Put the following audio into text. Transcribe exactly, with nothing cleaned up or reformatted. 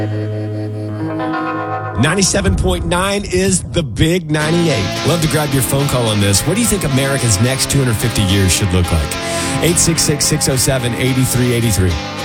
ninety-seven point nine is the Big ninety-eight. Love to grab your phone call on this. What do you think America's next two hundred fifty years should look like? eight six six, six oh seven, eight three eight three.